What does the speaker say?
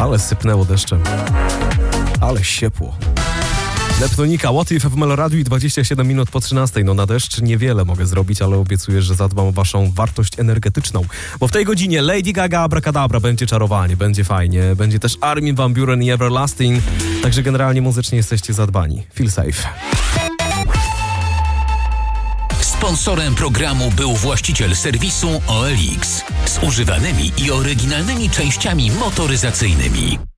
Ale sypnęło deszczem. Ale ciepło. Leptonika, What If w Meloradiu i 27 minut po 13. No na deszcz niewiele mogę zrobić, ale obiecuję, że zadbam o waszą wartość energetyczną. Bo w tej godzinie Lady Gaga, Abracadabra, będzie czarowanie, będzie fajnie. Będzie też Armin van Buuren i Everlasting. Także generalnie muzycznie jesteście zadbani. Feel safe. Sponsorem programu był właściciel serwisu OLX z używanymi i oryginalnymi częściami motoryzacyjnymi.